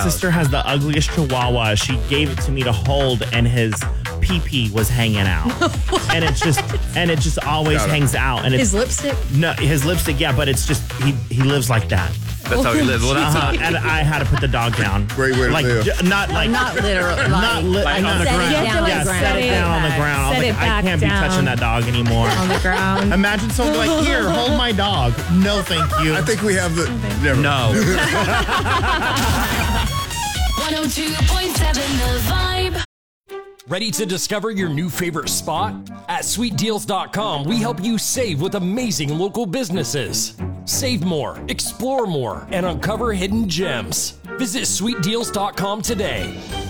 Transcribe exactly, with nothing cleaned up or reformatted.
sister has the ugliest chihuahua. She gave it to me to hold, and his pee-pee was hanging out. and it just and it just always hangs out. And it's, his lipstick? No, his lipstick, yeah, but it's just, he, he lives like that. That's how he lives. Well, that's Uh-huh. And I had to put the dog down. Great way to like, live. j- Not like... Not literal. Like, Not li- like on the set it ground. down on the Yeah, ground. set it down on the ground. I was Set like, it I back can't be down. touching that dog anymore. On the ground. Imagine someone like, here, hold my dog. No, thank you. I think we have the... Never. No. one oh two point seven The Vibe. Ready to discover your new favorite spot? At sweet deals dot com, we help you save with amazing local businesses. Save more, explore more, and uncover hidden gems. Visit sweet deals dot com today.